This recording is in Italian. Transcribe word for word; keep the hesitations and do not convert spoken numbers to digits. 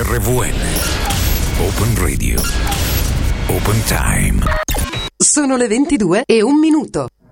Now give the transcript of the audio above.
R V N. Open Radio. Open Time. Sono le ventidue e un minuto.